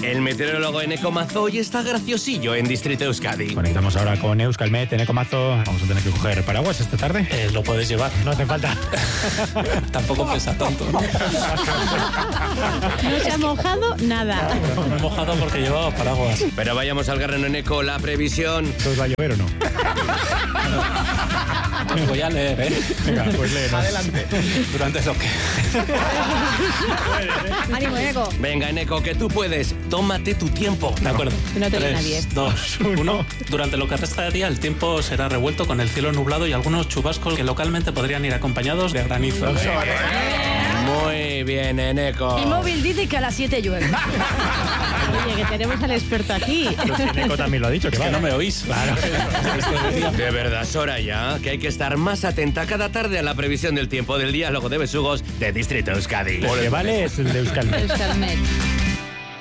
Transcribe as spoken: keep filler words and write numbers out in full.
El meteorólogo Eneko Mazo hoy está graciosillo en Distrito Euskadi. Conectamos ahora con Euskalmet, Eneko Mazo. Vamos a tener que coger paraguas esta tarde. Eh, lo puedes llevar. No hace falta. Tampoco pesa tanto, ¿no? No se ha mojado nada. No me he mojado porque llevaba paraguas. Pero vayamos al grano, Eneko, la previsión. ¿Os va a llover o no? Voy a leer, ¿eh? Venga, pues léenos. Adelante. Durante lo que... Ánimo, Eneko. Venga, Eneko, que tú puedes. Tómate tu tiempo. De acuerdo. Que no te oye Tres, nadie. dos, uno. Durante lo que resta de día, el tiempo será revuelto con el cielo nublado y algunos chubascos que localmente podrían ir acompañados de granizo. Muy bien, Eneko. Mi móvil dice que a las siete llueve. Oye, que tenemos al experto aquí. Pero si Eneko también lo ha dicho, que Es que vale. no me oís. Claro. De verdad, Soraya, que hay que estar más atenta cada tarde a la previsión del tiempo del día, luego de besugos de Distrito Euskadi. El que vale es el de Euskalmet. Euskalmet.